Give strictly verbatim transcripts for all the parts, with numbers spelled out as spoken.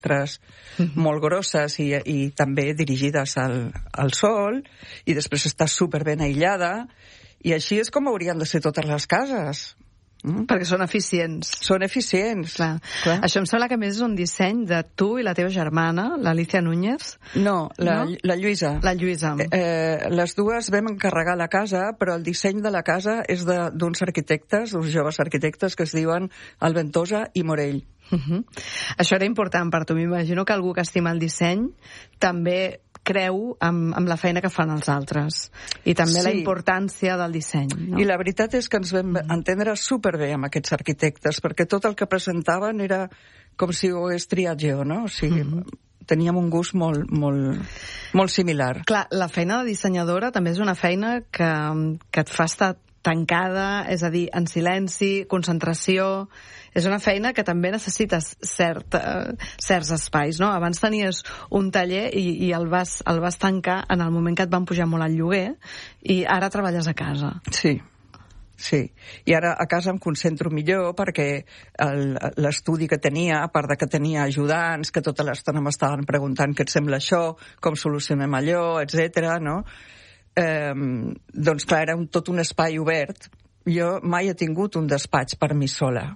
finestres mm-hmm. molt grosses i, i també dirigides al, al sol, i després està superben aïllada, i així és com haurien de ser totes les cases. Mm? Perquè són eficients. Són eficients. Clar. Clar. Això em sembla que més és un disseny de tu i la teva germana, l'Alicia Núñez. No, la, no? la Lluïsa. La Lluïsa. Eh, eh, les dues vam encarregar la casa, però el disseny de la casa és d'uns arquitectes, d'uns joves arquitectes que es diuen Alventosa i Morell. Uh-huh. Això era important per tu. M'imagino que algú que estima el disseny també creu amb, amb la feina que fan els altres i també sí. la importància del disseny, no? I la veritat és que ens vam entendre superbé amb aquests arquitectes, perquè tot el que presentaven era com si ho hagués triat jo, no? O sigui, mm-hmm. teníem un gust molt, molt, molt similar. Clar, la feina de dissenyadora també és una feina que, que et fa estar tancada, és a dir, en silenci, concentració. És una feina que també necessites cert, uh, certs espais, no? Abans tenies un taller i, i el, vas, el vas tancar en el moment que et van pujar molt el lloguer i ara treballes a casa. Sí, sí. I ara a casa em concentro millor perquè l'estudi que tenia, a part de que tenia ajudants que tota l'estona m'estaven preguntant què et sembla això, com solucionem allò, etcètera, no? Eh, doncs clar, era un, tot un espai obert. Jo mai he tingut un despatx per mi sola.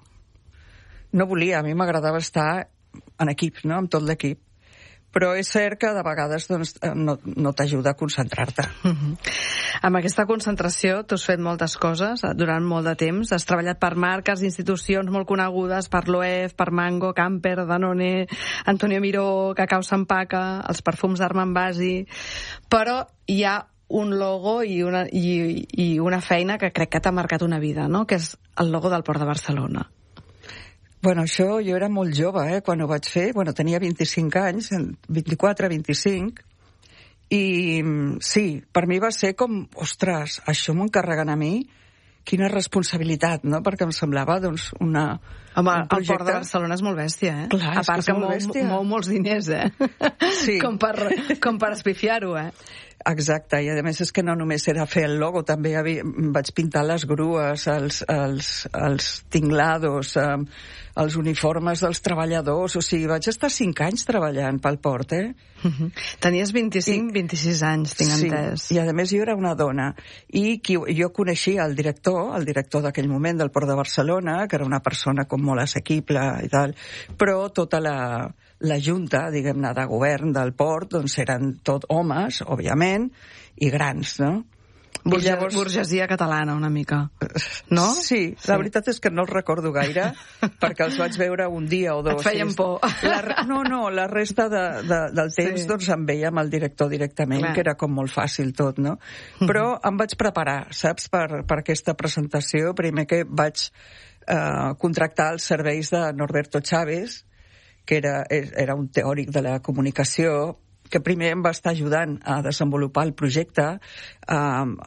No volia, a mi m'agradava estar en equip, no?, amb tot l'equip. Però és cert que de vegades doncs, no, no t'ajuda a concentrar-te. Uh-huh. Amb aquesta concentració tu has fet moltes coses durant molt de temps. Has treballat per marques, institucions molt conegudes, per l'O E F, per Mango, Camper, Danone, Antonio Miró, Cacao Sampaca, els perfums d'Armand Basi. Però hi ha un logo i una, i, i una feina que crec que t'ha marcat una vida, no?, que és el logo del Port de Barcelona. Bueno, això jo era molt jove, eh, quan ho vaig fer. Bueno, tenia vint-i-cinc anys, vint-i-quatre, vint-i-cinc, i sí, per mi va ser com, ostres, això m'ho encarreguen a mi, quina responsabilitat, no?, perquè em semblava, doncs, una... Home, un projecte... el Port de Barcelona és molt bèstia, eh? Clar, a part és que, que mou, bèstia. mou molts diners, eh? Sí. com per, com per espifiar-ho, eh? Exacte, i a més és que no només era fer el logo, també havia, vaig pintar les grues, els, els, els tinglados, eh, els uniformes dels treballadors, o sigui, vaig estar cinc anys treballant pel port, eh? Uh-huh. Tenies vint-i-cinc, vint-i-sis anys, tinc sí, entès. I a més jo era una dona, i qui, jo coneixia el director, el director d'aquell moment del Port de Barcelona, que era una persona com molt assequible i tal, però tota la... la junta, diguem-ne, de govern del port, doncs eren tot homes, òbviament, i grans, no? Burge, llavors... Burgesia catalana, una mica, no? Sí, sí, la veritat és que no els recordo gaire, perquè els vaig veure un dia o dos. Et feien por. La, no, no, la resta de, de, del temps, sí. doncs em veia amb el director directament, clar, que era com molt fàcil tot, no? Però em vaig preparar, saps, per, per aquesta presentació. Primer que vaig eh, contractar els serveis de Norberto Chávez, que era, era un teòric de la comunicació, que primer em va estar ajudant a desenvolupar el projecte, a,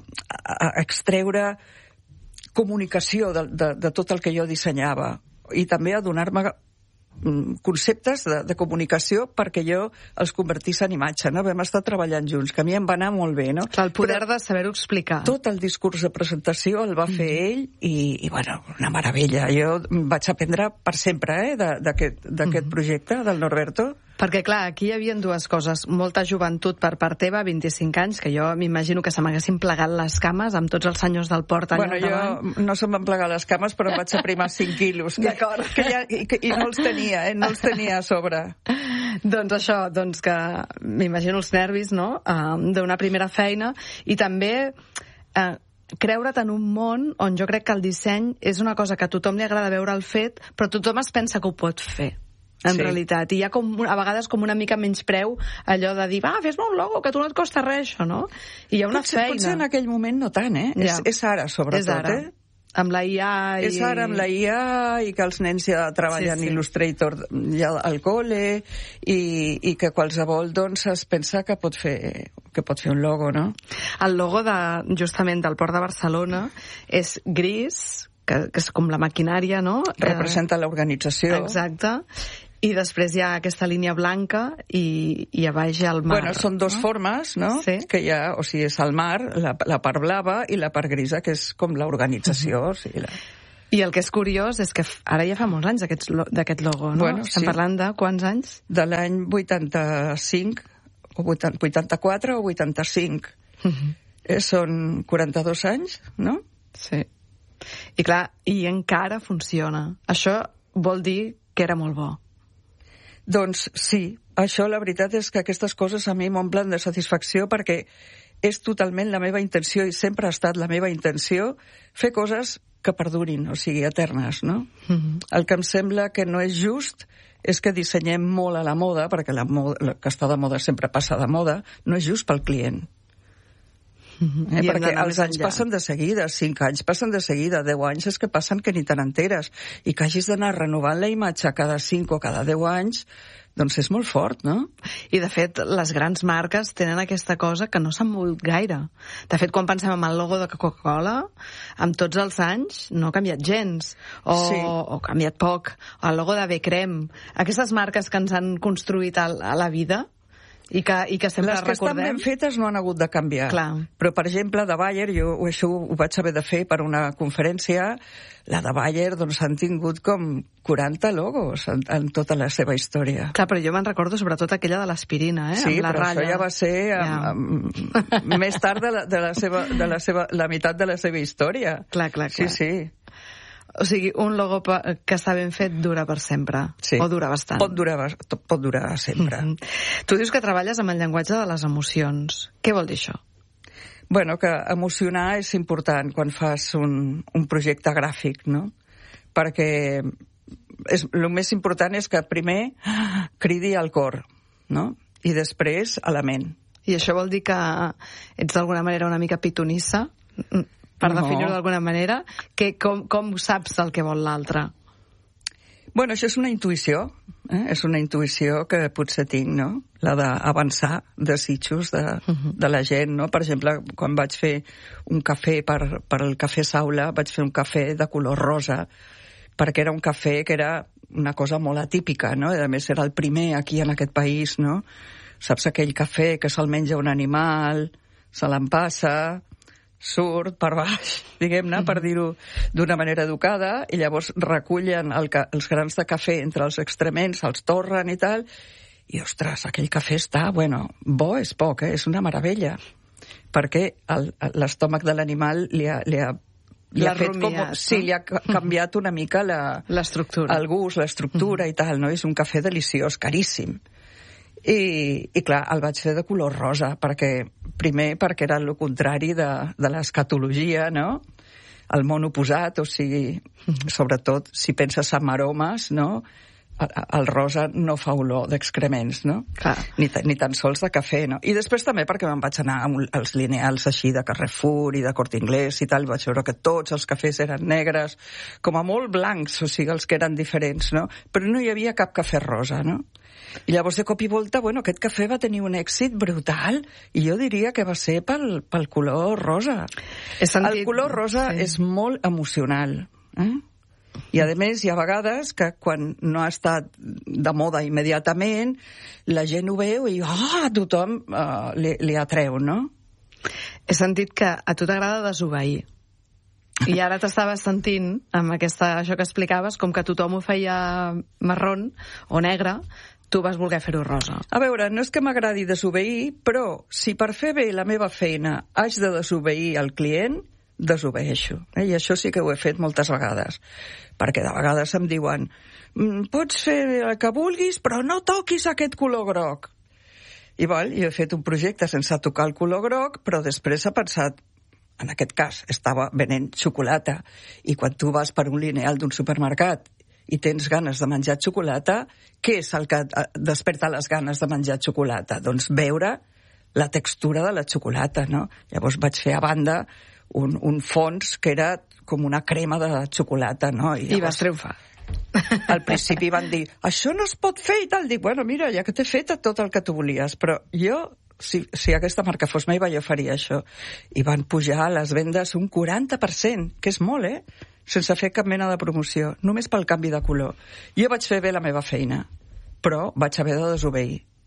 a extreure comunicació de, de, de tot el que jo dissenyava, i també a donar-me conceptes de, de comunicació perquè jo els convertís en imatge, no? Vam estar treballant junts, que a mi em va anar molt bé, no? Clar, el poder Però de saber-ho explicar. Tot el discurs de presentació el va fer mm. ell i, i, bueno, una meravella. Jo vaig aprendre per sempre, eh, d'aquest mm. projecte del Norberto. Perquè, clar, aquí hi havia dues coses. Molta joventut per part teva, vint-i-cinc anys, que jo m'imagino que se m'haguessin plegat les cames amb tots els senyors del port allà bueno, davant. Jo no se'm van plegar les cames, però em vaig aprimar cinc quilos. D'acord. Que ja, i, que, I no els tenia, eh? No els tenia a sobre. Doncs això, doncs que m'imagino els nervis, no?, uh, d'una primera feina, i també... Uh, creure't en un món on jo crec que el disseny és una cosa que a tothom li agrada veure el fet, però tothom es pensa que ho pot fer, en sí. realitat. I hi ha com, a vegades com una mica menyspreu allò de dir, va, fes-me un logo, que a tu no et costa res, això, no? I hi ha una potser, feina. Potser en aquell moment no tant, eh? Ja. És, és ara, sobretot, és ara. eh? Amb la I A i... És ara amb la I A i que els nens ja treballen sí, sí. Illustrator ja al col·le i, i que qualsevol doncs es pensa que pot fer que pot fer un logo, no? El logo de, justament del Port de Barcelona és gris, que, que és com la maquinària, no? Representa l'organització. Exacte. I després hi ha aquesta línia blanca i, i a baix hi ha el mar. Bueno, són dos no? formes, no? Sí. Que hi ha, o sigui, és el mar, la, la part blava i la part grisa, que és com l'organització. Uh-huh. O sigui, la... I el que és curiós és que ara ja fa molts anys d'aquest logo, no? Bueno, Estem sí. parlant de quants anys? De l'any vuitanta-cinc, o vuitanta-quatre o vuitanta-cinc. Uh-huh. Eh, són quaranta-dos anys, no? Sí. I clar, i encara funciona. Això vol dir que era molt bo. Doncs sí, això la veritat és que aquestes coses a mi m'omplen de satisfacció perquè és totalment la meva intenció i sempre ha estat la meva intenció fer coses que perdurin, o sigui, eternes, no? Mm-hmm. El que em sembla que no és just és que dissenyem molt a la moda, perquè la, moda, la que està de moda sempre passa de moda, no és just pel client. Mm-hmm. Eh, perquè els anys passen de seguida, cinc anys passen de seguida, deu anys és que passen que ni te n'enteres, i que hagis d'anar renovant la imatge cada cinc o cada deu anys, doncs és molt fort, no? I, de fet, les grans marques tenen aquesta cosa que no s'han mogut gaire. De fet, quan pensem en el logo de Coca-Cola, amb tots els anys no ha canviat gens, o, sí. o ha canviat poc. El logo de B-Creme. Aquestes marques que ens han construït a, a la vida, i que, i que sempre les que recordem... estan ben fetes no han hagut de canviar. Clar. Però, per exemple, de Bayer, jo això ho vaig haver de fer per una conferència, la de Bayer doncs, han tingut com quaranta logos en, en tota la seva història. Clar, però jo me'n recordo sobretot aquella de l'aspirina, eh? Sí, amb la però ratlla. Això ja va ser ja. Amb, amb, més tard de la, de, la seva, de la, seva, la meitat de la seva història. Clar, clar, clar. Sí, sí. O sigui, un logo que està ben fet dura per sempre. Sí. O dura bastant. Pot durar, pot durar sempre. Mm-hmm. Tu dius que treballes amb el llenguatge de les emocions. Què vol dir això? Bueno, que emocionar és important quan fas un, un projecte gràfic, no? Perquè és, el més important és que primer cridi al cor, no? I després a la ment. I això vol dir que ets d'alguna manera una mica pitonissa? Per no. definir-ho d'alguna manera, que com, com saps el que vol l'altre? Bueno, això és una intuïció, eh? És una intuïció que potser tinc, no? La d'avançar desitjos de, uh-huh. de la gent, no? Per exemple, quan vaig fer un cafè per, per el Cafè Saula, vaig fer un cafè de color rosa, perquè era un cafè que era una cosa molt atípica, no? I a més era el primer aquí en aquest país, no? Saps aquell cafè que se'l menja un animal, se l'empassa, surt per baix, diguem-ne, per dir-ho d'una manera educada, i llavors recullen el ca els grans de cafè entre els extrements, els torren i tal, i, ostres, aquell cafè està, bueno, bo és poc, eh? És una meravella, perquè l'estómac de l'animal li ha, li ha Li ha fet com, sí, li ha canviat una mica la, l'estructura, el gust, l'estructura mm. i tal, no? És un cafè deliciós, caríssim. I, i clar, el vaig fer de color rosa, perquè, primer perquè era el contrari de, de l'escatologia, no? El món oposat, o sigui, sobretot si penses en aromes, no? El rosa no fa olor d'excrements, no? Clar. Ni, ni tan sols de cafè, no? I després també perquè me'n vaig anar als lineals així de Carrefour i de Corte Inglés i tal, vaig veure que tots els cafès eren negres, com a molt blancs, o sigui, els que eren diferents, no? Però no hi havia cap cafè rosa, no? I llavors, de cop i volta, bueno, aquest cafè va tenir un èxit brutal, i jo diria que va ser pel, pel color rosa. Sentit... El color rosa sí. és molt emocional, eh? I, a més, hi ha vegades que quan no ha estat de moda immediatament, la gent ho veu i ah, a tothom uh, li, li atreu, no? He sentit que a tu t'agrada desobeir. I ara t'estaves sentint, amb aquesta, això que explicaves, com que tothom ho feia marrón o negre, tu vas voler fer-ho rosa. A veure, no és que m'agradi desobeir, però si per fer bé la meva feina haig de desobeir el client, desobeeixo. Eh? I això sí que ho he fet moltes vegades. Perquè de vegades em diuen pots fer el que vulguis, però no toquis aquest color groc. I val, jo he fet un projecte sense tocar el color groc, però després he pensat, en aquest cas, estava venent xocolata, i quan tu vas per un lineal d'un supermercat i tens ganes de menjar xocolata, què és el que desperta les ganes de menjar xocolata? Doncs veure la textura de la xocolata, no? Llavors vaig fer a banda un, un fons que era com una crema de xocolata, no? I, llavors, I vas triomfar. Al principi van dir, això no es pot fer i tal. Dic, bueno, mira, ja que t'he fet tot el que tu volies, però jo, si, si aquesta marca fos meva, jo faria això. I van pujar les vendes un quaranta per cent, que és molt, eh? Sense fer cap mena de promoció, només pel canvi de color. Jo vaig fer bé la meva feina, però vaig haver de desobeir.